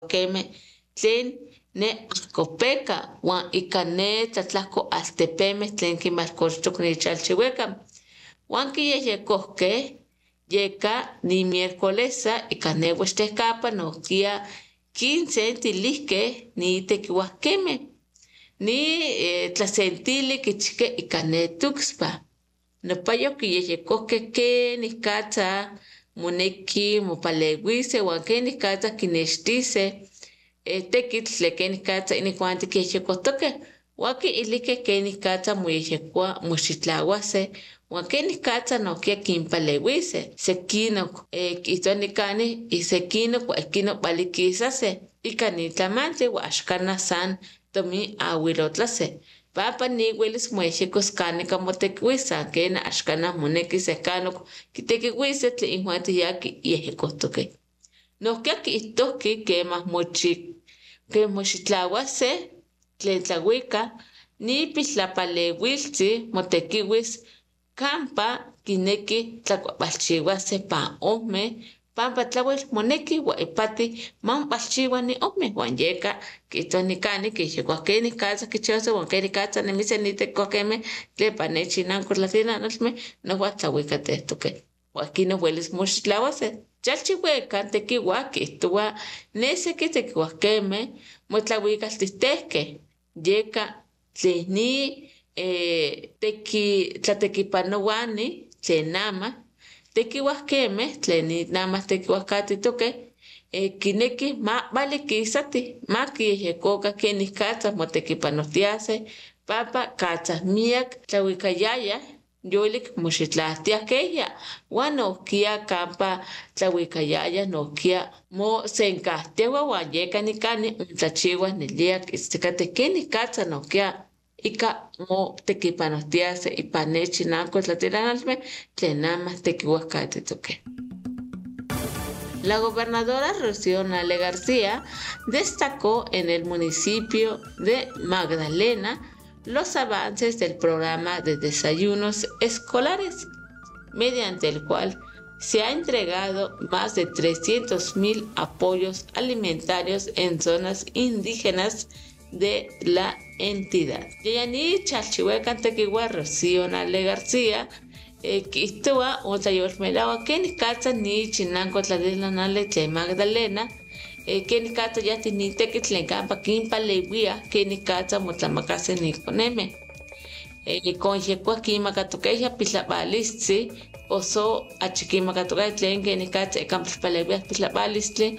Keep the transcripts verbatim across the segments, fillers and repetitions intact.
keme tlen ne ahkopeca wan ika ne tlatlahko altepemeh tlen kimalkochtok ni chalchiuecam. Wan quiyehyecohqueh yeka ni miércolesa ika ne uechtehcapa nohquia quince tilihqueh ni tequiuahquemeh. Ni eh, tlasentili quichihqueh ika ne tuxpa. Nopayo quiyehyecohqueh quenih catza moneki mopaleuiseh uan quenih catza quinextiseh eh, tequitl tlen quenih catza inihuan tiquiyehyecohtoqueh uan quiilihqueh quenih catza moyehyecoa moxitlauaseh uan quenih catza nohquia quinpaleuiseh. Sequinoc eh, quihtoua nicanih y sequinoc uan ihquin cuali quisaseh ika nin tlamantli uan axcanah san tomin ahuilotlaseh. Papa ni uelis moyehyecos canica motequiuis san quena axcanah moneki sehcanoc quitequiuiseh tlen inuan ya quiyehyecohtoqueh. Nohquia quihtohqueh quemah mochi que moxitlauaseh tlen tlauicah ni piltlapaleuiltzin motequiuis campa quineki tlacuapalchiuaseh pan omeh pampa tlauel moneki uan ipatih mamobalchiua ni omeh uan yeka quihtoua nicanih quiyehyecoah quenih catza quichiuaseh uan quenih catza nemiseh nitecuahquemeh tlen ipan nech inanco tlatinahnalmeh nohua tlauicatehtoqueh uan ihquin uelis moxitlauaseh. Chalchiuecah tequiuah quihtoua ne seki tequiuahquemeh motlauicaltihtehqueh yeka tlen ni eh, tequi tlatequipanouanih tlen amah tequiuahquemeh tlen namah tequiuahcatitoqueh eh, quinequih ma vali quisatih ma quiyehyecoca quenih catza motequipanohtiaseh pampa catza miac tlauicayayah yolik moxitlaltiah queya uan nohquia campa tlauicayayah nohquia mosencahtiauah uan yeka nicanih ontlachiuah nelia quitzticateh quenih catza nohquia ika motequipanohtiaseh ipan nech inanco tlatinahnalmeh tlen amah tequiuahcatitoqueh. La gobernadora Rocío Nale García destacó en el municipio de Magdalena los avances del programa de desayunos escolares, mediante el cual se ha entregado más de trescientos mil apoyos alimentarios en zonas indígenas de la entidad. Yayani Chalchihuecan Tequiwa Rocío Nale García quihtoua otlayolmelaua quenih catza ni chinanco tlatinahnali tlen Magdalena quenih catza yahtih nin tequitl tlen campa quinpaleuiah quenih catza motlamakaseh niconemeh. Conyehyecoah quinmacatokeyah piltlapalistli oso achi quinmacatokeyah tlen quenih catza ica pilpaleuiah piltlapalistli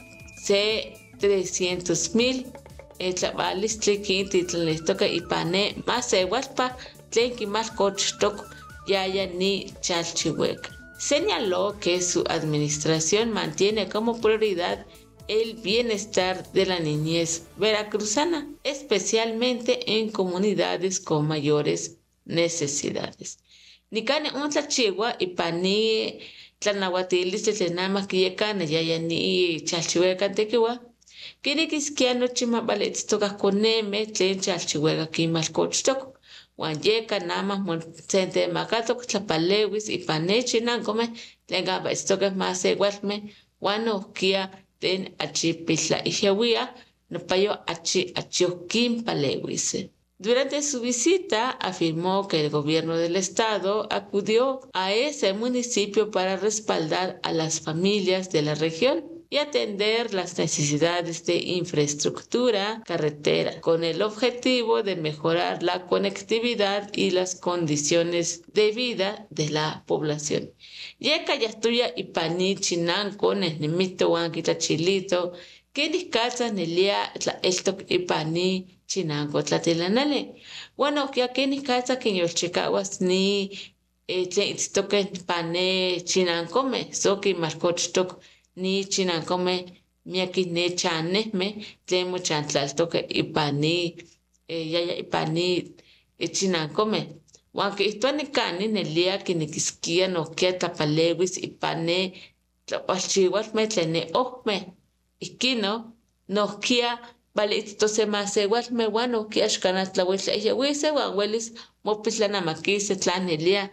se trescientos mil tlapalistli quintitlanihtoca ipan ne maseualpa tlen quimalcochtoc yaya ni Chalchihueca. Señaló que su administración mantiene como prioridad el bienestar de la niñez veracruzana, especialmente en comunidades con mayores necesidades. Nicane un tlachihua ipan ni tlanahuatilistli tlen namah quiyecana yaya ni Chalchihueca tequiua quiniquisquia nochi mapaletztocah conemeh tlen Chalchihueca quinmalcochtoc uan yeka namah mosentemacatoc tlapaleuis ipan nech inancomeh tlen campa itztoqueh maseualmeh uan nohquia tlen achi piltlaihyawiah nopayo achi achioh quinpaleuiseh. Durante su visita afirmó que el gobierno del estado acudió a ese municipio para respaldar a las familias de la región y atender las necesidades de infraestructura carretera, con el objetivo de mejorar la conectividad y las condiciones de vida de la población. Yeka yastuya ipani chinanco nehnimito uan quitlachilito quenih catza nelia tlaeltoc ipani chinanco tlatilanali. Uan nohquia quenih catza quinyolchicauas ni tlen itztoqueh ipan ne chinancomeh so quinmalcochtoc ni chinancomeh miakih ne chanehmeh tlen mochantlaltoqueh ipan ni yaya ipan ni chinancomeh. Uan quihtoua nicanih nelia quiniquisquia nohquia tlapaleuis ipan ne tlapalchiualmeh tlen ne ohmeh. Ihquino nohquia vali itztoseh maseualmeh uan nohquia axcanah tlauel tlaihyahuiseh uan uelis mopiltlanamaquiseh tla nelia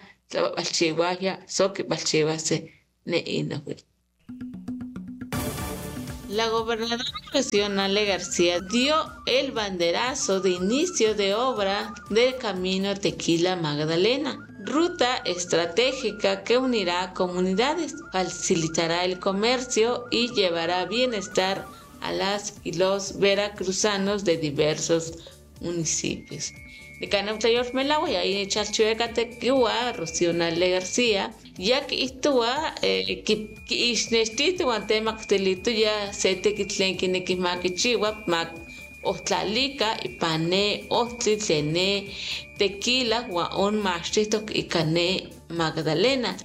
tlapapalchiuayah so quipalchiuaseh ne inoh. La gobernadora regional de García dio el banderazo de inicio de obra del Camino Tequila Magdalena, ruta estratégica que unirá comunidades, facilitará el comercio y llevará bienestar a las y los veracruzanos de diversos municipios. De Canaptayor Melagua y ahí Chalchuecate Kiwa, Rocionale García, ya que itua que isnestito ante mactelito ya sete kitlen kineki makichiwa mak Otlalika y pane otlitene tequila wa un machito y cane Magdalena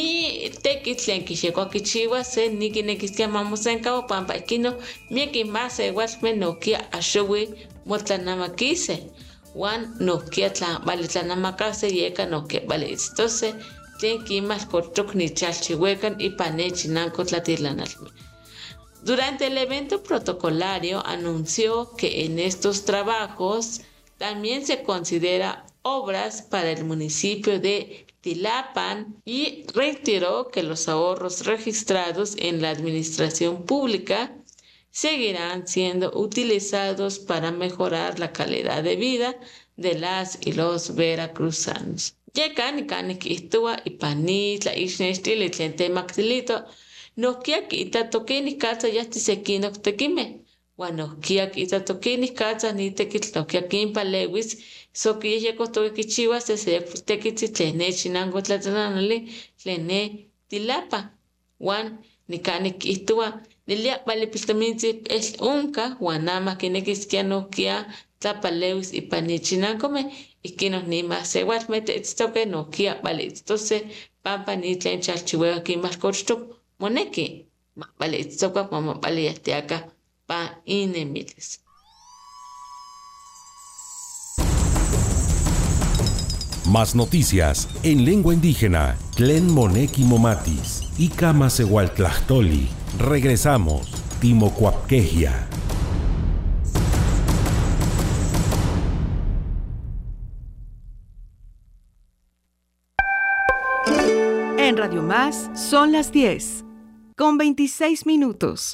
ni tequitlen kisheko kichiwa se ni kinekiskia mamos en cabo pampa kino mieki más igual menokia ashuwi motlanamakise wan nokia tla vale tlanamakase yeka nokia vale entonces tlen kimas kotok ni chalchihuecan y pane chinanco tlatilanalme. Durante el evento protocolario anunció que en estos trabajos también se considera obras para el municipio de Tilapan y reiteró que los ahorros registrados en la administración pública seguirán siendo utilizados para mejorar la calidad de vida de las y los veracruzanos. Yekan ikanik istua ipanitla ishnestili tlente maktilito nokia kita tokini katsa yasti sekinok tekime wanokia kita tokini katsa ni tekit nokia kimpa lewis soki yeko toki kichiwa se se tekit tlene chinango tlatanali tlene tilapa wan nikanik istua nilia vale pistaminti es unka wanama kinekiskia nokia tlapalewis ipanichinakome y que nos ni más se guarmete esto que no quiera vale entonces pampa ni tlen chalchihuega aquí más corto moneki vale esto que vamos vale este acá pa inemiles. Más noticias en lengua indígena tlen moneki momatis y kama sehualtlahtoli. Regresamos. Timocuapquejia. En Radio Más son las diez, con veintiséis minutos.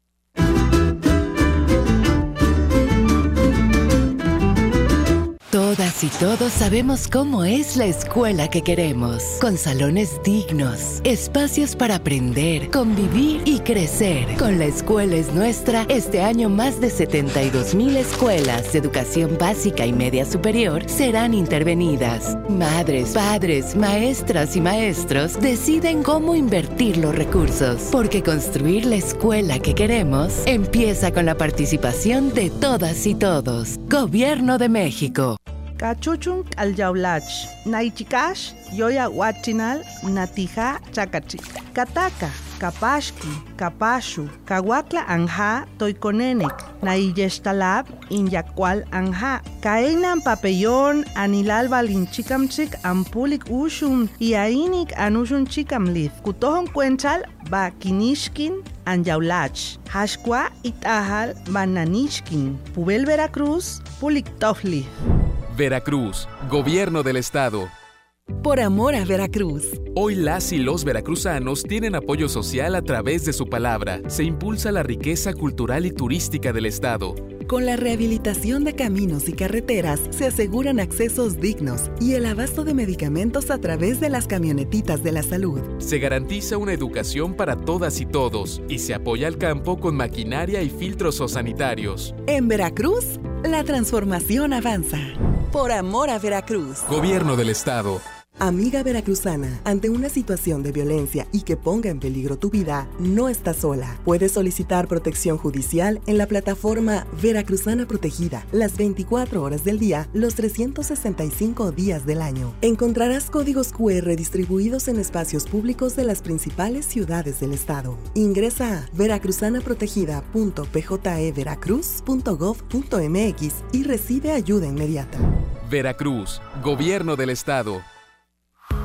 Todas y todos sabemos cómo es la escuela que queremos, con salones dignos, espacios para aprender, convivir y crecer. Con La Escuela es Nuestra, este año más de setenta y dos mil escuelas de educación básica y media superior serán intervenidas. Madres, padres, maestras y maestros deciden cómo invertir los recursos, porque construir la escuela que queremos empieza con la participación de todas y todos. Gobierno de México. Cachuchun alyaulach, naichikash, yoya huachinal, natija chakachi. Kataka, kapashki, kapashu, kawakla anja, toikonenek, naiyestalab, inyakwal anja. Kaenan papellón, anilal balinchikamchik, ampulik ushun, iainik anushun chikamlith. Kutohon cuenchal, ba kinishkin, anyaulach. Hashkwa itahal, bananishkin. Pubel Veracruz, pulik tofli. Veracruz, Gobierno del Estado. Por amor a Veracruz. Hoy las y los veracruzanos tienen apoyo social a través de su palabra. Se impulsa la riqueza cultural y turística del Estado. Con la rehabilitación de caminos y carreteras se aseguran accesos dignos y el abasto de medicamentos a través de las camionetitas de la salud. Se garantiza una educación para todas y todos y se apoya al campo con maquinaria y filtros sanitarios. En Veracruz, la transformación avanza. Por amor a Veracruz. Gobierno del Estado. Amiga veracruzana, ante una situación de violencia y que ponga en peligro tu vida, no estás sola. Puedes solicitar protección judicial en la plataforma Veracruzana Protegida, las veinticuatro horas del día, los trescientos sesenta y cinco días del año. Encontrarás códigos cu erre distribuidos en espacios públicos de las principales ciudades del estado. Ingresa a veracruzanaprotegida punto p j e veracruz punto gov punto m x y recibe ayuda inmediata. Veracruz, Gobierno del Estado.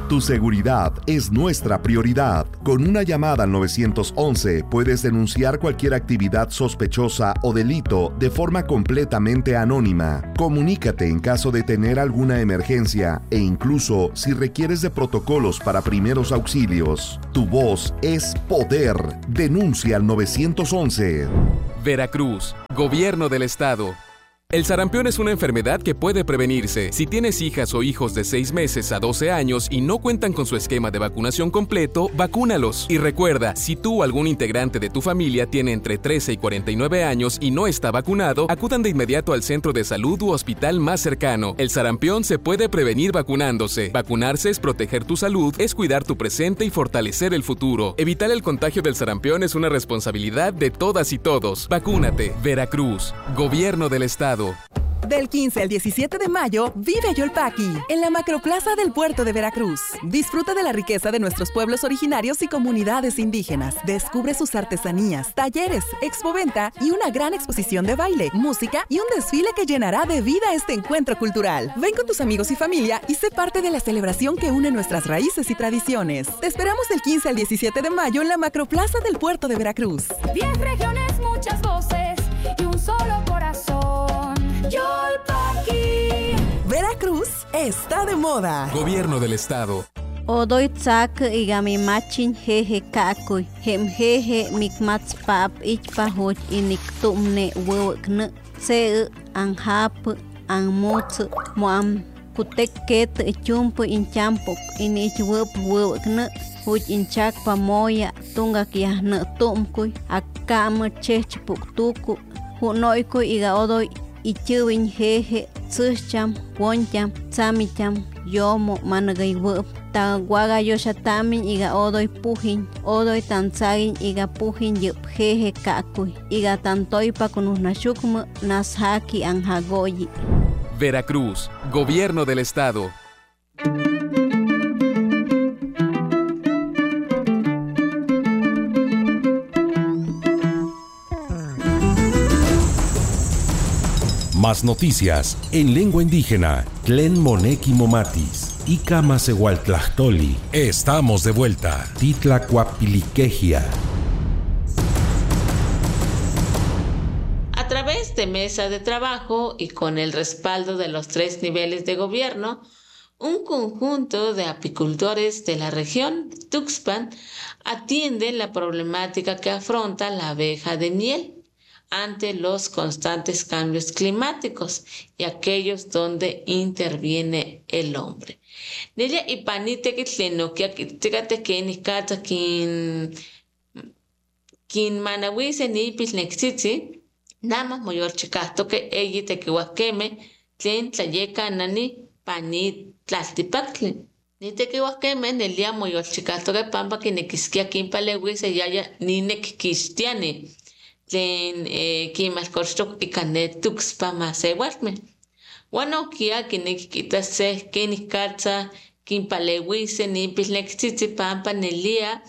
Tu seguridad es nuestra prioridad. Con una llamada al nueve once puedes denunciar cualquier actividad sospechosa o delito de forma completamente anónima. Comunícate en caso de tener alguna emergencia e incluso si requieres de protocolos para primeros auxilios. Tu voz es poder. Denuncia al nueve once. Veracruz, Gobierno del Estado. El sarampión es una enfermedad que puede prevenirse. Si tienes hijas o hijos de seis meses a doce años y no cuentan con su esquema de vacunación completo, vacúnalos. Y recuerda, si tú o algún integrante de tu familia tiene entre trece y cuarenta y nueve años y no está vacunado, acudan de inmediato al centro de salud u hospital más cercano. El sarampión se puede prevenir vacunándose. Vacunarse es proteger tu salud, es cuidar tu presente y fortalecer el futuro. Evitar el contagio del sarampión es una responsabilidad de todas y todos. Vacúnate. Veracruz, Gobierno del Estado. Del quince al diecisiete de mayo, vive Yolpaqui, en la Macroplaza del Puerto de Veracruz. Disfruta de la riqueza de nuestros pueblos originarios y comunidades indígenas. Descubre sus artesanías, talleres, expoventa y una gran exposición de baile, música y un desfile que llenará de vida este encuentro cultural. Ven con tus amigos y familia y sé parte de la celebración que une nuestras raíces y tradiciones. Te esperamos del quince al diecisiete de mayo en la Macroplaza del Puerto de Veracruz. Diez regiones, muchas voces y un solo corazón. Yolpaqui. Veracruz está de moda. Gobierno del Estado. Odoy tsak igami machin jeje kakuy. Hem jeje mikmats pap ich pahoch inik tumne wewkne. Se anhap anmut moam kutek ket chumpo inchampo inich wep wewkne. Huch inchak pamoya tunga kiahne tumkuy. Akam chech puktuku. Hunoyko iga odoy ichiwin jeje tsucham woncham tsamicham yomo managay wup ta guaga yoshatamin iga odoy pujin odoy tanzagin iga pujin yup jeje kakuy iga tantoy pa kunusnashukmu nashaki anhagoyi. Veracruz, Gobierno del Estado. Más noticias en lengua indígena, Tlen Moneki Momatis, Ika Masehualtlahtoli. Estamos de vuelta. Titlacuapiliquejia. A través de mesa de trabajo y con el respaldo de los tres niveles de gobierno, un conjunto de apicultores de la región Tuxpan atiende la problemática que afronta la abeja de miel ante los constantes cambios climáticos y aquellos donde interviene el hombre. Nelia ipanite que tleno que ticate que ni cata kin kin manawise ni pilnexitzi nama mayor chicasto que ella te que huaqueme tlen tlayeca nani pani tlaltipactli. Ni te que huaqueme nelia mayor chicasto que pampa que nequisquia kin palewise yaya ni nequistiane. Tlen kimas korstok ikanet tuxpa masewatme. Wano kia kinikita se kinikatsa kimpalewise ni pilnextitzi pampa nelia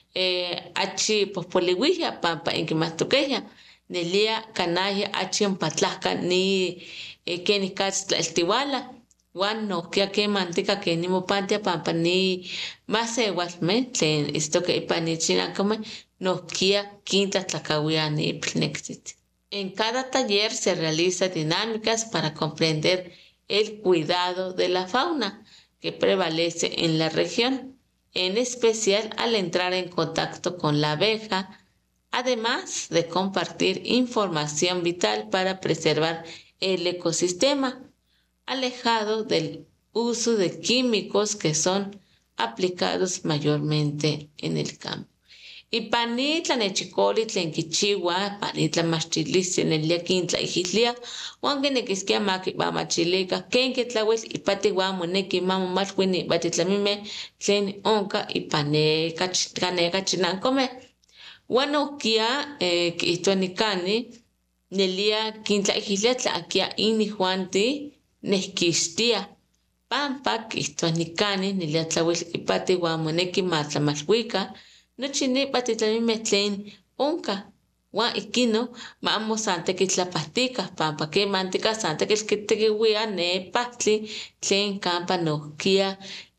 achi pospoliwija pampa inkimastukeja nelia kanaya achi patlaka ni kinikats tlaltiwala. Wano kia kemantika kenimopantia pampa ni masewatme tlen istoke ipanichinakame. Nokia quinta tlacahuiani pnexit. En cada taller se realizan dinámicas para comprender el cuidado de la fauna que prevalece en la región, en especial al entrar en contacto con la abeja, además de compartir información vital para preservar el ecosistema, alejado del uso de químicos que son aplicados mayormente en el campo. Y panitla nechicoli tlen kichiwa, panitla machilis en el quintla ijitlia, wanke nekiskia maki bamachilika, kenke tlawes y pati guamo neki mamu machwini batitlamime tlen onka y pane kaneka chinankome. Wano kia eh, ituanikani, nelia quintla ijitlia tla akia ini juanti neskistia. Pampak ituanikani, nelia tlawes y pati guamo neki matla machwika, no chini patitlamime tlen onka. Wan ikino maamo sante kitlapatika pampa ke mantika sante kittekiwia ne patli tlen kampa nohkia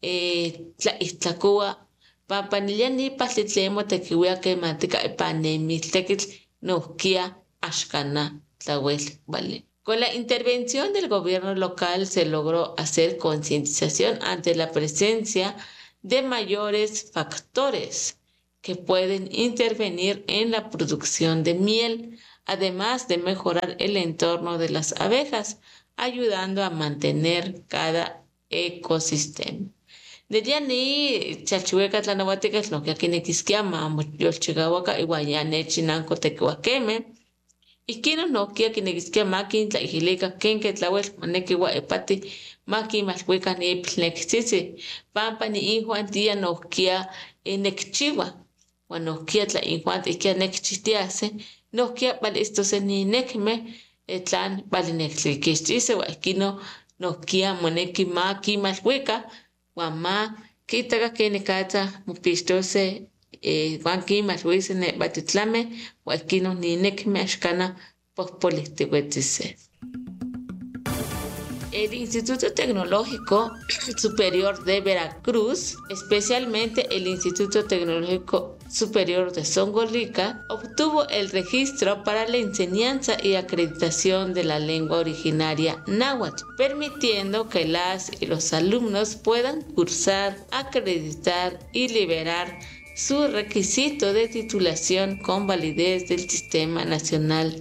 eh, tla itlakua papanilia ni paslitlemo tekiwia que matica epanemi tekitl nohkia ashkana tlawel vale. Con la intervención del gobierno local se logró hacer concientización ante la presencia de mayores factores que pueden intervenir en la producción de miel, además de mejorar el entorno de las abejas, ayudando a mantener cada ecosistema. De día ni chachueca tlanahuateca es lo que aquí nequisquiama, yolchigawaka iguayane chinanco tequihuaqueme. Y quien no quiera que nequisquia maquin la igilica, quien que tlawel manequiwa epati, maqui malhueca ni plexisi, pampa ni injuan tía no quiera nekchiwa, cuando quiera la injuan y quiera nekchistiase, no quiera vale esto se ni nekme, etlan vale nekliquistise, o aquí no no quiera moneki maqui malhueca, guamá, quitaga que necata, mupistose. Juan Quima Luis en el Batitlame, o aquí no ni nekme ashkana pospolitihuetise. El Instituto Tecnológico Superior de Veracruz, especialmente el Instituto Tecnológico Superior de Zongolica, obtuvo el registro para la enseñanza y acreditación de la lengua originaria náhuatl, permitiendo que las y los alumnos puedan cursar, acreditar y liberar su requisito de titulación con validez del Sistema Nacional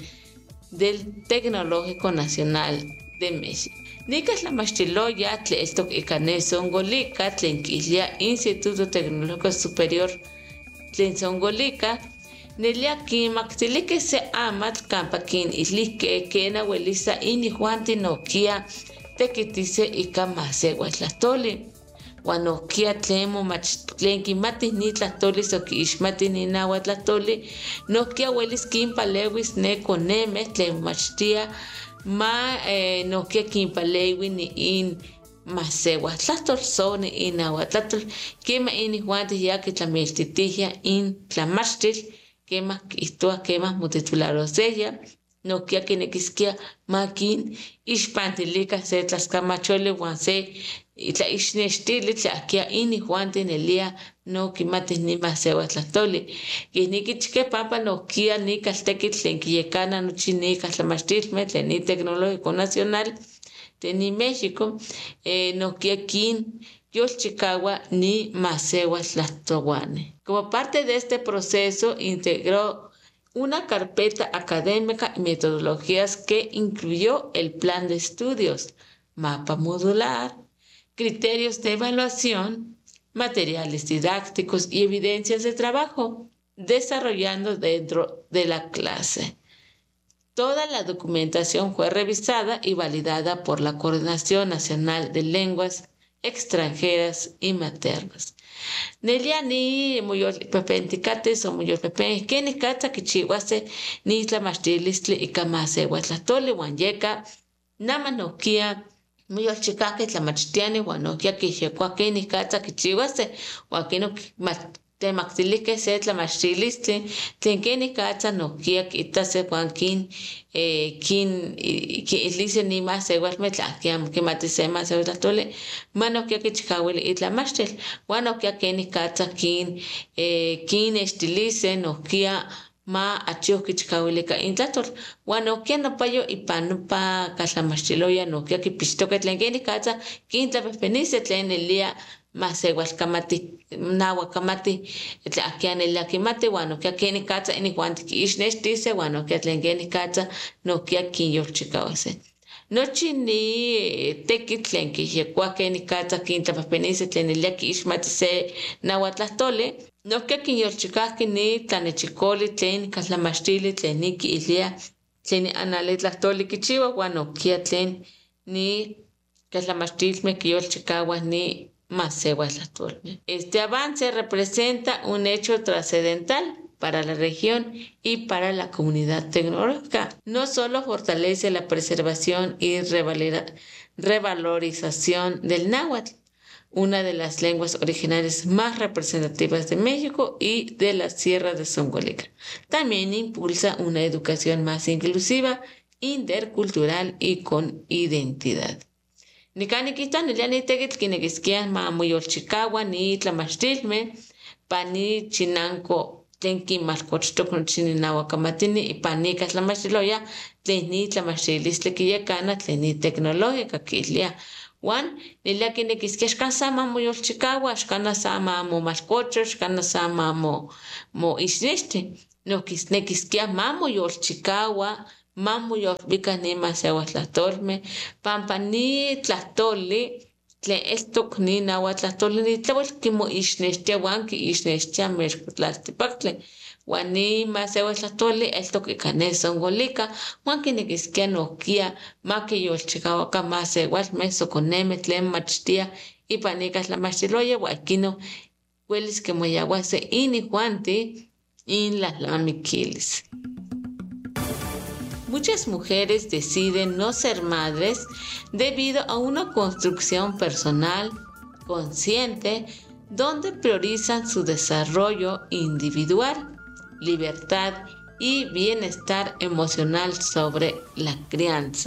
del Tecnológico Nacional de México. Nicas la mastiloya tle estok icane Zongolica tlen quislia Instituto Tecnológico Superior tlen Zongolica nelia quimactilique se amat campaquin islique quena hueliza ini juanti noquia tequitice ica masehuatlastoli. Cuando kia tlemo mach tlenki mati ni tlastoli so ki ishmati ni nawa tlastoli no kia welis kimpalewis ne koneme tlen machtia ma eh, no kia kimpalewi ni in masewa tlastol so ni in nawa tlastol kema ini juanti ya que tlamiltitihia in tlamachtil kema kistua kema mutitularoseya no kia kinekiskia makin ishpantilika se tlaskamachole wan se itla ishnestili tla kia ini juante nelia no kimatis ni masewa tlastoli kiniki chike pampa no kia ni kalteki tlen kiyekana no chinika tlamachtilme tlen ni Tecnológico Nacional tlen ni México eh, no kia kin yolchikawa ni masewa tlastowane. Como parte de este proceso integró una carpeta académica y metodologías que incluyó el plan de estudios, mapa modular, criterios de evaluación, materiales didácticos y evidencias de trabajo, desarrollando dentro de la clase. Toda la documentación fue revisada y validada por la Coordinación Nacional de Lenguas Extranjeras y Maternas. Nelia ni muyol pepenticates o muyol pepen, que ni cata que chihuase ni la mastilistli y camase, huatlatole, huanyeka, namanoquia, muyol chicaque, la machtiane, huanoquia, que chequaque ni cata que chihuase, huaquino te maxilique se la mastilistli, tenque ni cata no quia quitase huanquin, eh, quin, que ilise ni más se huasmetla, que matise más se huatlatole, mano que chicahuele y la mastel, bueno que que ni cata quin, eh, quin estilice no quia ma achio que chicahuele ca intator, bueno que no payo y pan pa casamastiloya no que pisto que tlen que ni cata, quinta pepenice tlen el día más se huascamati, nahuacamati, aquí en el aquimate, bueno, que aquí ni cata, ni cuanti que isnestice, bueno, que tlen que ni cata, no que aquí yo chicause. Nochi ni tequitlen que yecua que ni cata, quinta papenice, tlen el aquí ismatise, nahuatlastole, no que aquí yo chicasque ni tanechicoli, tlen caslamastili, tlen ni que ilia, tlen analetlastoli que chiva, bueno, que tlen ni caslamastilme que yo chicagua ni más. Este avance representa un hecho trascendental para la región y para la comunidad tecnológica. No solo fortalece la preservación y revalorización del náhuatl, una de las lenguas originarias más representativas de México y de la Sierra de Zongolica. También impulsa una educación más inclusiva, intercultural y con identidad. Nikanikitan ya ni tegit kinekiskian ma muyolchikawa ni tlamachtilme pani chinanko tenki marcochtok no chininawakamatini y panika tlamachtiloya tleni tlamachtilistli kiyekana tleni tecnológica kilia. Juan, nilia kinequisque xcansama moyolchicaua, xcanasama momalcocho, xcanasama mo mo ixnexti. No quisnequisquia mamoyolchicaua, mamoyolbica ni maseuatlatolme, pampa ni tlatoli, tle estok ni nahuatlatoli ni tlawel kimo ixnextia juan ki ixnextia mexcotlastipactle. Juan ni maseuatlatoli estok icanesongolica, juan kinequisquia noquia, maquiyolchicahuaca maseual mesoconeme tlen machtia, y panicas la machiloya, huaquino, huelis que moyaguase ini juanti, in las lamiquiles. Muchas mujeres deciden no ser madres debido a una construcción personal, consciente, donde priorizan su desarrollo individual, libertad y bienestar emocional sobre la crianza.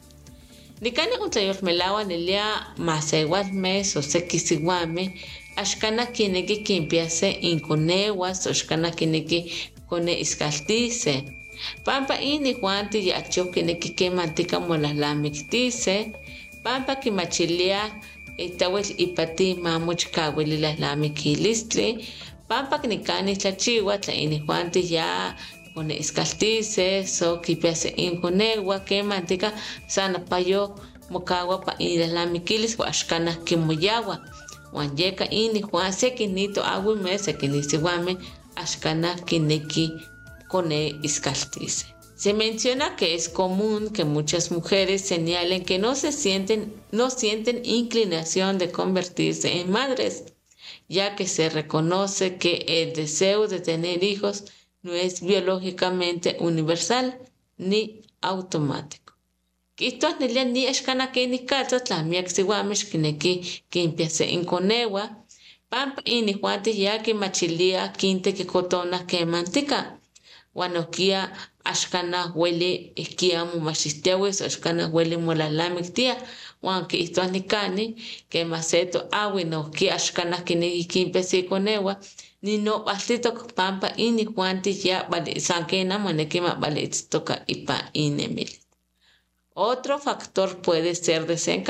Nikani untlayolmelawa nilia masewal mes o sekisiwame, ashkana kineki kimpiase inconewas o ashkana kineki kone iskaltise. Pampa ini juanti ya achok kineki kemantika molaslamictise. Pampa kimachilia itawel ipati mamuchkawili laslamikilistli. Pampa kinikani tlachiwa tla ini juanti ya kone iskaltise so kipiase inconewa kemantika sana payo mokawa pa ilaslamikilist o ashkana kimoyawa. Juan yeka ini Juan se kinito agui me se kinisiwame ashkana kineki kone iskaltise. Se menciona que es común que muchas mujeres señalen que no se sienten, no sienten inclinación de convertirse en madres, ya que se reconoce que el deseo de tener hijos no es biológicamente universal ni automático. Kistos nilia ni ashkana que ni kata tlamiak siwamesh kineki kimpiase inconewa, pampa ini juanti ya que machilia quinte que cotona que mantica. Wanokia ashkana huele eskia mumashistewes, ashkana huele molalamictia, wan kistos nikani que maceto awi no ki ashkana kineki kimpiase inconewa, ni no bastito pampa ini juanti ya vale sankena manekima vale toka ipa inemil. Otro factor puede ser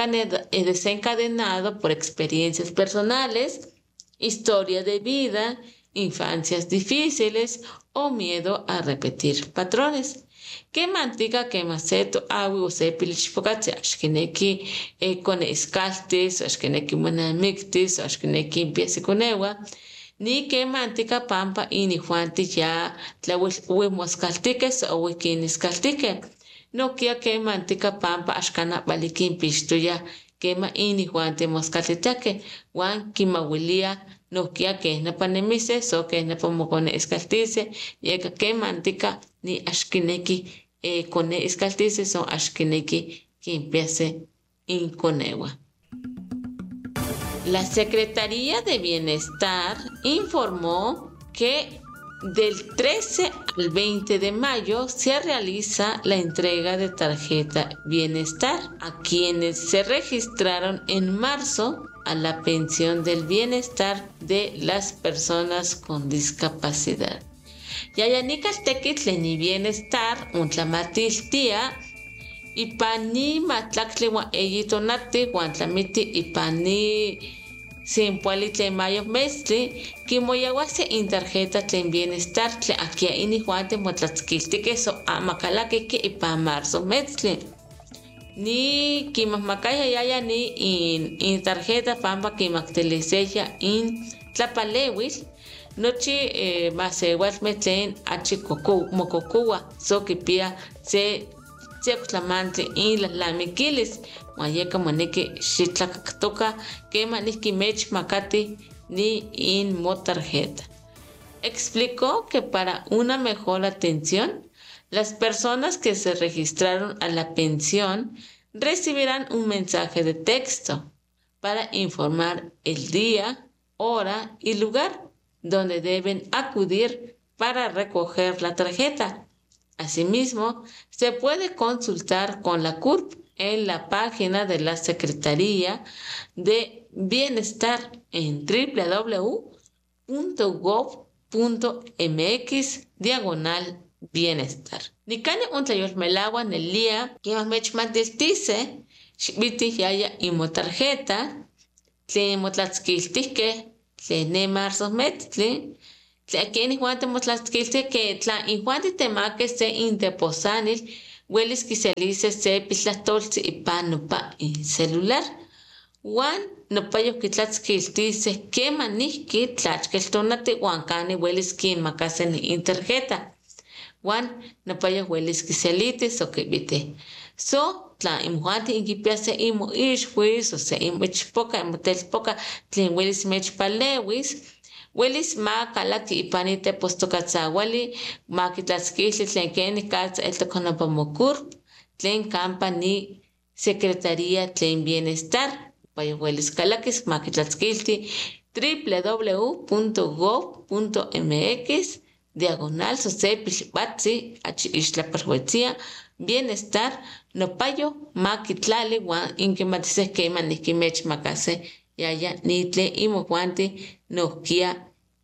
desencadenado por experiencias personales, historia de vida, infancias difíciles o miedo a repetir patrones. Que mantica que maceto agui o sepilish focatse ashkeneki con escaltes, ashkeneki monamictis, ashkeneki empiece con ewa, ni que mantica pampa ini juanti ya tlawil uemoscaltiques o wikiniscaltique. No kia que mantica pampa ashkana balikin pistuya kema ini juante moscatitake wan kimawilia no kia que na panemise so que na pomocone escaltice yeka que mantica ni ashkineki eh, cone escaltice son ashkineki que empiece inconewa. La Secretaría de Bienestar informó que del trece al veinte de mayo se realiza la entrega de tarjeta Bienestar a quienes se registraron en marzo a la pensión del bienestar de las personas con discapacidad. Yayanicas tequitle ni bienestar un tlamatiltia y pani matlactle wa eyitonate guantlamiti y pani sin pualitle mayo mestre, que moyaguase in tarjeta tlen bienestar tle aquí ini juante motlatzquilte que so amacalaque que y pa marzo mestre. Ni kimasmakaya yaya ni in, in tarjeta pampa kimakteleseya in tlapalewis, nochi eh, masewat metlen achikoku mokokua so kipia se tlamante in las lamiquiles. Mayeka maneke xitlacactoca que maniki mech macati ni in mo tarjeta. Explicó que para una mejor atención, las personas que se registraron a la pensión recibirán un mensaje de texto para informar el día, hora y lugar donde deben acudir para recoger la tarjeta. Asimismo, se puede consultar con la C U R P en la página de la Secretaría de Bienestar en doble u doble u doble u punto gov punto mx diagonal bienestar. Nicane un tlayol melagua en el día que más mech mantiltice, shbiti yaya imo tarjeta, tlen motlatzquiltique, tlen ne marzo metli, tlen quien iguante motlatzquilte que tlan iguante temaque se inteposanil, huelis que se lice se pislatolzi y pan no pa en celular. Juan no payo que tlatzquiltice que manihki tlachkeltonate huancani huelis que macasen interjeta. Juan no payo huelis que se lites o que vite. So, tla imhuante inquipiase imo ishwis, o se imo ichpoca, imo telpoca, tlen huelis mechpalewis, huelis ma calaki ipanite postocatzahuali, ma kitlatzquilti tlen keni katza el toconapamocur, tlen campa ni Secretaría tlen Bienestar. Payo huelis calakis ma kitlatzquilti doble u doble u doble u punto gov punto mx diagonal sosepil batzi achi ishlaparhuetzia bienestar no payo ma kitlali wan inke matises que manikimech makase yaya nitle imohuanti no kia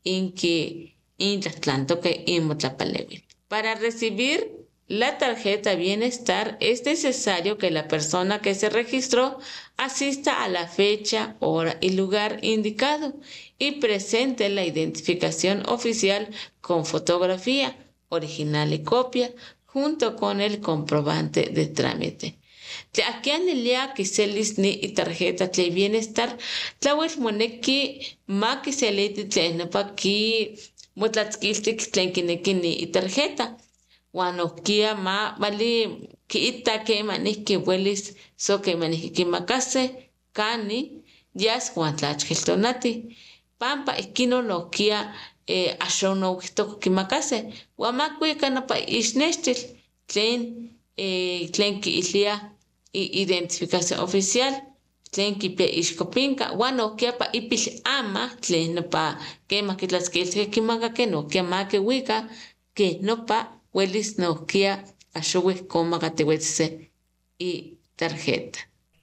inke intlatlanto que imotlapalewil. Para recibir la tarjeta Bienestar es necesario que la persona que se registró asista a la fecha, hora y lugar indicado y presente la identificación oficial con fotografía, original y copia, junto con el comprobante de trámite. Aquí en el día que se lisni y tarjeta de Bienestar, la web moneki ma que se le tiene pa ki mutlatzkiltik tlenkinekini y tarjeta. Wano kia ma vali ki ita ke maniki huelis so ke maniki ki makase kani yas huantlachkeltonati. Pampa ikino no kia eh, ashono wito ki makase. Wamakui kanapa isneshtil tlen eh, tlen ki ilia identificación oficial tlen ki pe iskopinka. Wano kia pa ipil ama tlen no pa ke makitlaskilse ki makake no kia ma ke wika ke no pa huelis no kia ashuwe coma gatewetse y tarjeta.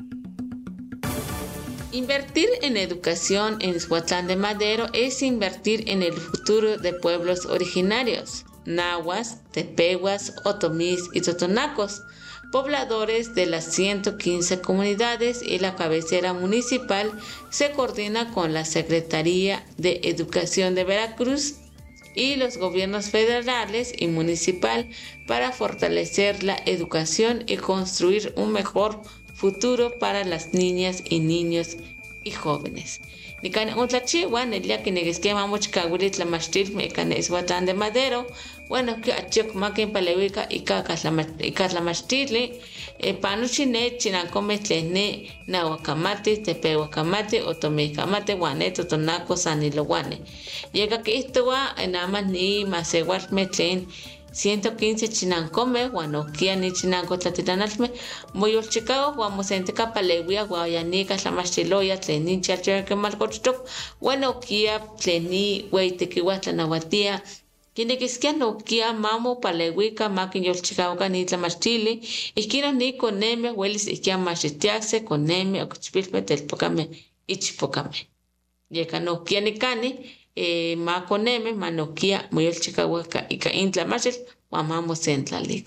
Invertir en educación en Izhuatlán de Madero es invertir en el futuro de pueblos originarios, nahuas, tepehuas, otomís y totonacos, pobladores de las ciento quince comunidades, y la cabecera municipal se coordina con la Secretaría de Educación de Veracruz y los gobiernos federales y municipal para fortalecer la educación y construir un mejor futuro para las niñas y niños y jóvenes. Nikan untlachiwa nelia que negesquema muchkawilit la mashtil mekane Izhuatlán de Madero, bueno que achok makin palewika y kakas la mashtili panuchine chinacome tlene nahuacamate, tepehuacamate, otomecamate, guane, totonaco, saniloguane. Llega que esto va en amas ni maseguarme tlen ciento quince chinancome, guanoquia ni chinanco tlatitanalme, muy ol Chicago, guamos en tecapalewia, guayanica, la mastiloya, tlenin charcher que malcochtok, guanoquia, tleni, hueitequihuatlanahuatia. Kine kiskia no kia mamo palewika makin yol Chicago ni tlamastili, y quiero ni coneme, huelis y kia machitiaxe, coneme, ocuchpilme, telpocame, ichpocame. Llega no kia ni cani, eh, ma coneme, manoquia, muy el Chicago y ka intla machil, guamamos en la liga.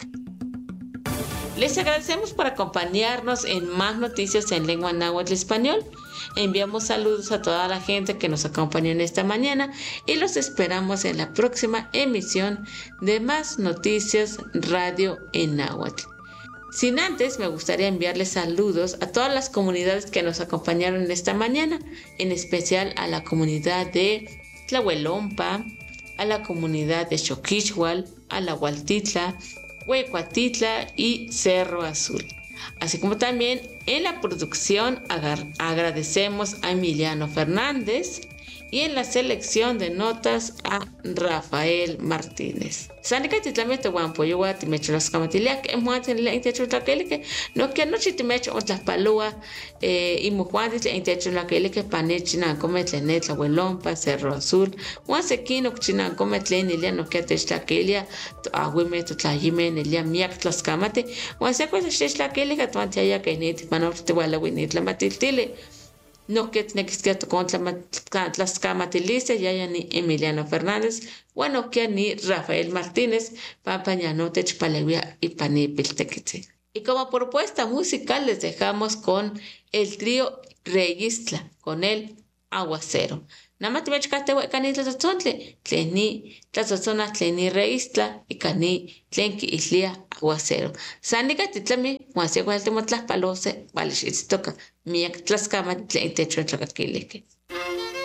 Les agradecemos por acompañarnos en más noticias en lengua náhuatl español. Enviamos saludos a toda la gente que nos acompañó en esta mañana y los esperamos en la próxima emisión de Más Noticias Radio en Náhuatl. Sin antes, me gustaría enviarles saludos a todas las comunidades que nos acompañaron esta mañana, en especial a la comunidad de Tlahuelompa, a la comunidad de Xoquichhual, a la Hualtitla, Huecuatitla y Cerro Azul. Así como también en la producción agar- agradecemos a Emiliano Fernández y en la selección de notas a Rafael Martínez. Sanica titlamete guampo yo guati me chulas camatilia que muati le intecho la que no que no chiti me otras palua eh y mujuanti le intecho la que que panechina cometle net la huelompa Cerro Azul wan sekino china cometle ni le no que te esta que a huime to tlajime ni le miak tlas camate wan se cosa la que le que tuanti ya que ni pano te wala winit la matiltile. No que tienes que contra las camatilices ya ya ni Emiliano Fernández, bueno que ni Rafael Martínez, papañano techpalewia y panipiltequite. Y como propuesta musical les dejamos con el trío Registra, con el Aguacero. Nada más te voy a echar te cani tlazotzontle, tleni tlazotzona tleni Registra y cani tlenki islia Aguacero. Sanica titlami, muasegua el temotlas palose, vale toca. Miak tlaskama tlen techo tlacaquilique.